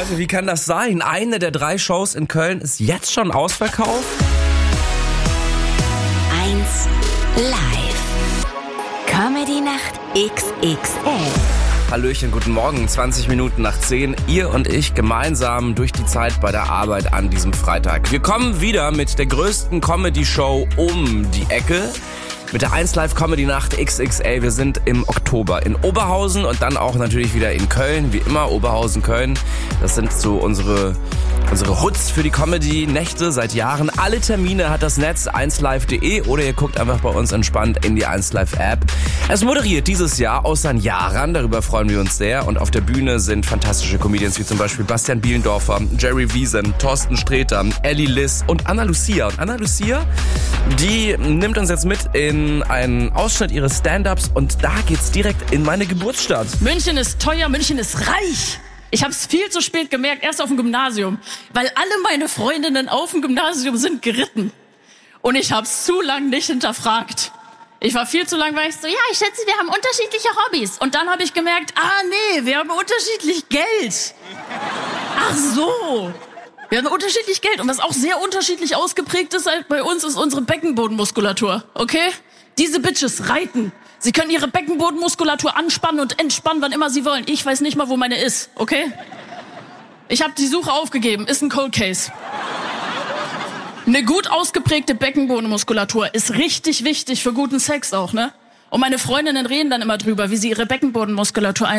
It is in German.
Leute, wie kann das sein? Eine der 3 Shows in Köln ist jetzt schon ausverkauft? 1 Live. Comedy-Nacht XXL. Hallöchen, guten Morgen, 20 Minuten nach 10. Ihr und ich gemeinsam durch die Zeit bei der Arbeit an diesem Freitag. Wir kommen wieder mit der größten Comedy-Show um die Ecke. Mit der 1 Live Comedy Nacht XXL. Wir sind im Oktober in Oberhausen und dann auch natürlich wieder in Köln. Wie immer, Oberhausen, Köln. Das sind so unsere Hoods für die Comedy-Nächte seit Jahren. Alle Termine hat das Netz 1live.de oder ihr guckt einfach bei uns entspannt in die 1 Live App. Es moderiert dieses Jahr Ozan Yaran, darüber freuen wir uns sehr. Und auf der Bühne sind fantastische Comedians wie zum Beispiel Bastian Bielendorfer, Jerry Wiesen, Thorsten Sträter, Ellie Liss und Anna Lucia. Und Anna Lucia, die nimmt uns jetzt mit in einen Ausschnitt ihres Stand-Ups und da geht's direkt in meine Geburtsstadt. München ist teuer, München ist reich. Ich habe es viel zu spät gemerkt, erst auf dem Gymnasium, weil alle meine Freundinnen auf dem Gymnasium sind geritten. Und ich habe es zu lang nicht hinterfragt. Ich war viel zu lang, weil ich so, ja, ich schätze, wir haben unterschiedliche Hobbys. Und dann habe ich gemerkt, nee, wir haben unterschiedlich Geld. Ach so. Wir haben unterschiedlich Geld. Und was auch sehr unterschiedlich ausgeprägt ist halt bei uns, ist unsere Beckenbodenmuskulatur. Okay? Diese Bitches reiten. Sie können ihre Beckenbodenmuskulatur anspannen und entspannen, wann immer sie wollen. Ich weiß nicht mal, wo meine ist. Okay? Ich habe die Suche aufgegeben. Ist ein Cold Case. Eine gut ausgeprägte Beckenbodenmuskulatur ist richtig wichtig für guten Sex auch, ne? Und meine Freundinnen reden dann immer drüber, wie sie ihre Beckenbodenmuskulatur